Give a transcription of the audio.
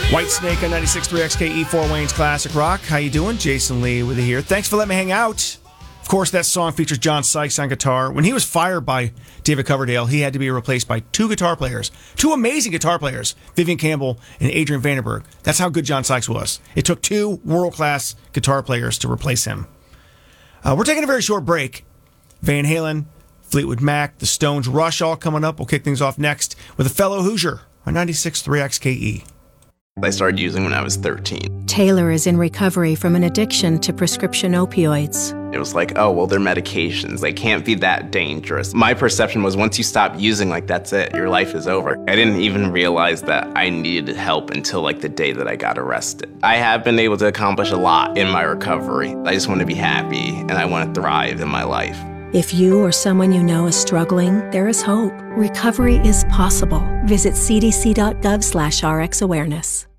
Whitesnake on 96.3 XKE, Fort Wayne's Classic Rock. How you doing? Jason Lee with you here. Thanks for letting me hang out. Of course, that song features John Sykes on guitar. When he was fired by David Coverdale, he had to be replaced by two amazing guitar players, Vivian Campbell and Adrian Vandenberg. That's how good John Sykes was. It took two world-class guitar players to replace him. We're taking a very short break. Van Halen, Fleetwood Mac, the Stones, Rush all coming up. We'll kick things off next with a fellow Hoosier on 96.3 XKE. I started using when I was 13. Taylor is in recovery from an addiction to prescription opioids. It was like, oh, well, they're medications. They can't be that dangerous. My perception was once you stop using, that's it. Your life is over. I didn't even realize that I needed help until the day that I got arrested. I have been able to accomplish a lot in my recovery. I just want to be happy and I want to thrive in my life. If you or someone you know is struggling, there is hope. Recovery is possible. Visit cdc.gov/rxawareness.